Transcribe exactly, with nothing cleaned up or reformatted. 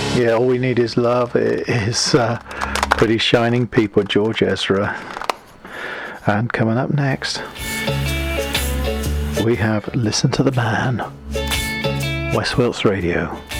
Yeah, All We Need Is Love is uh, Pretty Shining People, George Ezra. And coming up next, we have Listen to the Man, West Wilts Radio.